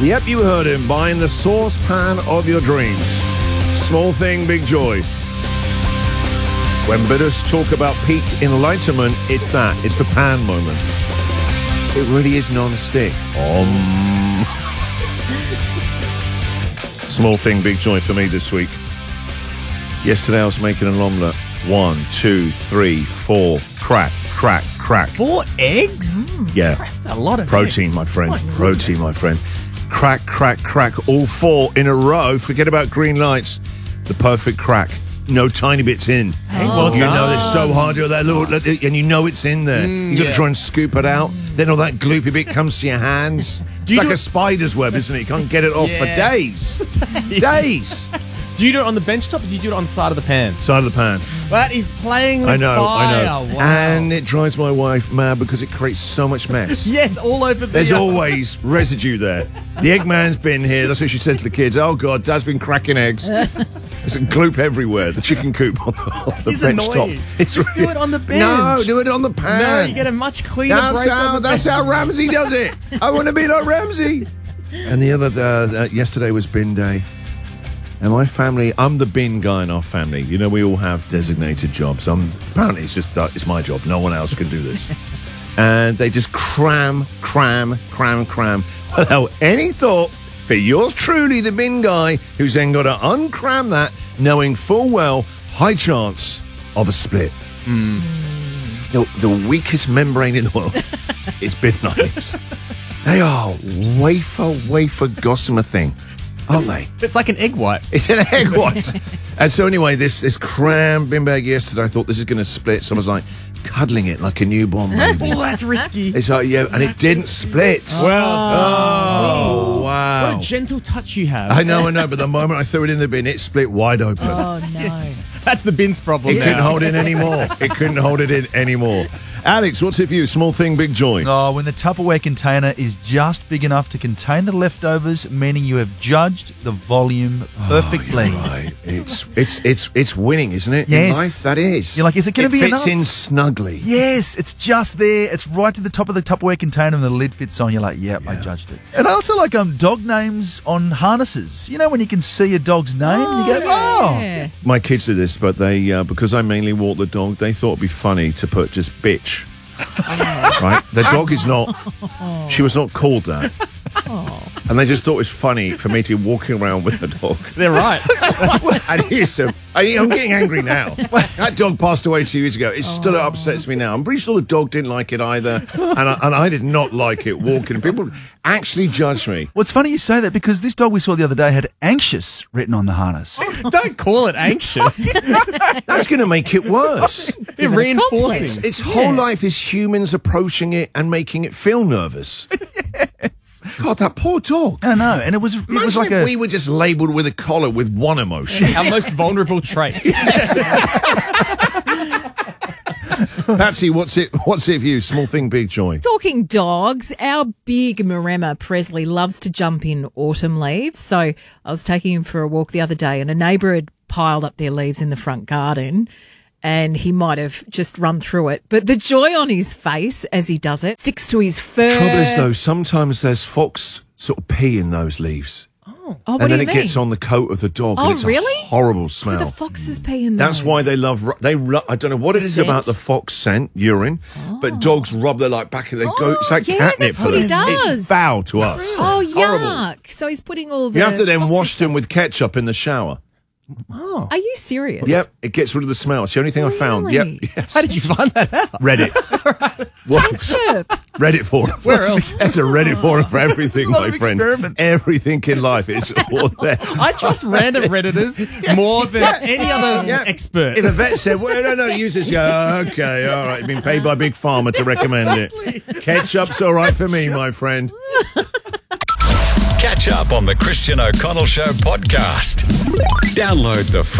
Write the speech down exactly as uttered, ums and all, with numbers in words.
Yep, you heard him. Buying the saucepan of your dreams. Small thing, big joy. When bidders talk about peak enlightenment, it's that. It's the pan moment. It really is non-stick. Om. Small thing, big joy for me this week. Yesterday I was making an omelette. One, two, three, four. Crack, crack, crack. Four eggs? Mm, yeah. That's a lot of Protein, eggs. my friend. My Protein, my friend. Crack, crack, crack. All four in a row. Forget about green lights. The perfect crack. No tiny bits in. Hey, well you done. know it's so hard to do that little, and you know it's in there. Mm, you got to yeah. try and scoop it out. Then all that gloopy bit comes to your hands. It's you like do a it- spider's web, isn't it? You can't get it off for Yes. days. Days. Do you do it on the bench top or do you do it on the side of the pan? Side of the pan. That is playing with I know, fire. I know. Wow. And it drives my wife mad because it creates so much mess. yes, all over the... There's uh, always residue there. The egg man's been here. That's what she said to the kids. Oh, God, Dad's been cracking eggs. There's a gloop everywhere. The chicken coop on the, on the It's bench annoying. top. It's Just do it on the bench. No, do it on the pan. No, you get a much cleaner That's break how, on the that's bench. how Ramsey does it. I want to be like Ramsey. And the other, uh, uh, yesterday was bin day. And my family, I'm the bin guy in our family. You know, we all have designated jobs. I'm, apparently, it's just uh, it's my job. No one else can do this. And they just cram, cram, cram, cram, without any thought for yours truly, the bin guy, who's then got to uncram that, knowing full well, high chance of a split. Mm. The, the weakest membrane in the world is bin liners. They are wafer, wafer gossamer thing. Aren't they? It's like an egg white. It's an egg white. And so anyway, this this cram bin bag yesterday, I thought this is going to split. So I was like cuddling it like a newborn baby. Oh, that's risky. It's like, yeah, and it didn't split. Well Oh, wow. What a gentle touch you have. I know, I know, but the moment I threw it in the bin, it split wide open. Oh, no. That's the bin's problem It now. couldn't hold it anymore. It couldn't hold it in anymore. Alex, what's it for you? Small thing, big joy. Oh, when the Tupperware container is just big enough to contain the leftovers, meaning you have judged the volume perfectly. Oh, right. It's it's it's it's winning, isn't it? Yes. In life, that is. You're like, is it going to be fits enough? in snugly. Yes, it's just there. It's right to the top of the Tupperware container and the lid fits on. You're like, yep, I judged it. And I also like um dog names on harnesses. You know, when you can see a dog's name and you go, oh. Yeah. My kids did this, but they uh, because I mainly walk the dog, they thought it'd be funny to put just bitch. Right? The dog is not. She was not called that. And they just thought it was funny for me to be walking around with a dog. They're right. And he used to. I, I'm getting angry now. That dog passed away two years ago. It still upsets me now. I'm pretty sure the dog didn't like it either, and I, and I did not like it walking. People actually judged me. Well, it's funny you say that because this dog we saw the other day had anxious written on the harness. Don't call it anxious. That's going to make it worse. They're reinforcing. Its, its whole life is humans approaching it and making it feel nervous. God, that poor dog. I know, and it was it Imagine was like if a we were just labelled with a collar with one emotion. Our most vulnerable trait. Patsy, what's it? What's it for you? Small thing, big joy. Talking dogs, our big Maremma Presley loves to jump in autumn leaves. So I was taking him for a walk the other day and a neighbour had piled up their leaves in the front garden and he might have just run through it. But the joy on his face as he does it sticks to his fur. Trouble is, though, sometimes there's fox sort of pee in those leaves. Oh, what and do then you it mean? gets on the coat of the dog. Oh, and it's really? a horrible smell. So the foxes pee in those. That's why they love. ru- They. ru- I don't know what it The is scent? about the fox scent, urine, but dogs rub their like back of their go. It's like yeah, catnip that's for what he them. does. It's foul to us. Oh, Horrible. yuck. So he's putting all the... You have to then foxy wash them stuff- with ketchup in the shower. Are you serious? Yep, it gets rid of the smell. It's the only thing I found. Yep, Really? yes. How did you find that out? Reddit. What? Ketchup. Reddit forum. Where else? There's a Reddit forum for everything, lot my of friend. experiments. Everything in life. It's all there. I trust random Redditors more than any other Yeah. expert. If a vet said, well, no, no, use this, go, oh, okay, all right. You've been paid by Big Pharma to recommend it. Ketchup's all right for me, my friend. Catch up on the Christian O'Connell Show podcast. Download the free